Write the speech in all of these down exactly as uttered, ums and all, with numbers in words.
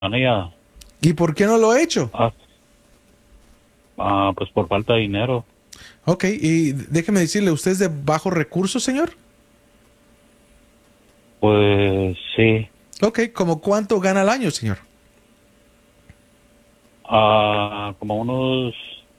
ya. ¿Y por qué no lo ha hecho? Ah, ah, pues por falta de dinero. Ok, y déjeme decirle, ¿usted es de bajos recursos, señor? Pues sí. Ok, ¿como cuánto gana al año, señor? Ah, como unos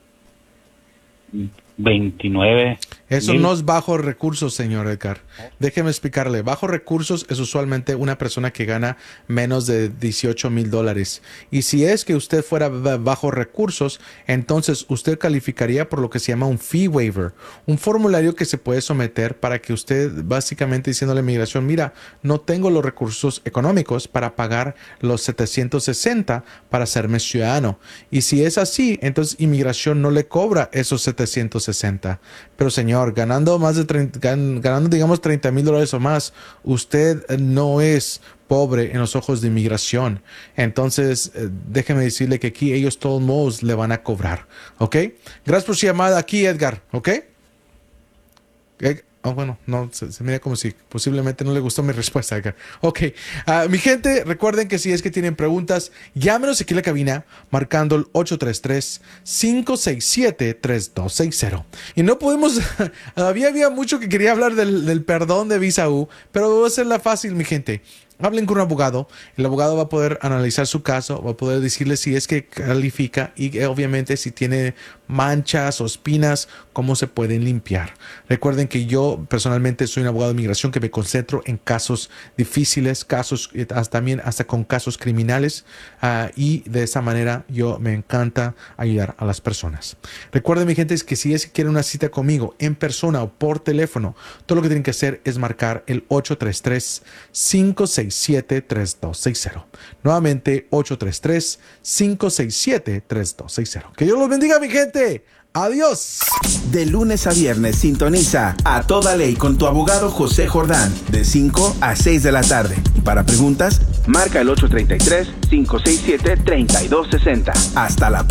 veintinueve Eso mil. no es bajos recursos, señor Edgar. Déjeme explicarle. Bajos recursos es usualmente una persona que gana menos de dieciocho mil dólares. Y si es que usted fuera bajos recursos, entonces usted calificaría por lo que se llama un fee waiver, un formulario que se puede someter para que usted, básicamente diciendo a la inmigración, mira, no tengo los recursos económicos para pagar los setecientos sesenta para hacerme ciudadano. Y si es así, entonces inmigración no le cobra esos setecientos sesenta. Pero señor, ganando más de treinta, ganando digamos treinta mil dólares o más, usted no es pobre en los ojos de inmigración. Entonces, eh, déjeme decirle que aquí ellos todos modos le van a cobrar. ¿Ok? Gracias por su llamada aquí, Edgar. ¿Ok? Eh, Oh, bueno, no, se, se mira como si posiblemente no le gustó mi respuesta, Edgar. Ok, uh, mi gente, recuerden que si es que tienen preguntas, llámenos aquí a la cabina marcando el ocho tres tres, cinco seis siete, tres dos seis cero. Y no podemos, había, había mucho que quería hablar del, del perdón de Visa U, pero voy a hacerla fácil, mi gente. Hablen con un abogado, el abogado va a poder analizar su caso, va a poder decirle si es que califica y eh, obviamente si tiene manchas o espinas, cómo se pueden limpiar. Recuerden que yo personalmente soy un abogado de inmigración que me concentro en casos difíciles, casos eh, hasta, también hasta con casos criminales uh, y de esa manera yo me encanta ayudar a las personas. Recuerden, mi gente, es que si es que quieren una cita conmigo en persona o por teléfono, todo lo que tienen que hacer es marcar el ocho tres tres, cinco seis siete, tres dos seis cero. Nuevamente, ocho tres tres, cinco seis siete, tres dos seis cero. Que Dios los bendiga, mi gente. Adiós. De lunes a viernes sintoniza A Toda Ley con tu abogado José Jordán de cinco a seis de la tarde. Y para preguntas, marca el ocho tres tres, cinco seis siete, tres dos seis cero. Hasta la próxima.